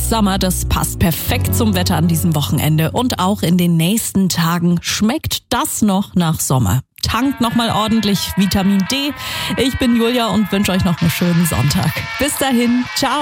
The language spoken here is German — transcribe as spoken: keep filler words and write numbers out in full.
Sommer, das passt perfekt zum Wetter an diesem Wochenende. Und auch in den nächsten Tagen schmeckt das noch nach Sommer. Tankt nochmal ordentlich Vitamin D. Ich bin Julia und wünsche euch noch einen schönen Sonntag. Bis dahin, ciao.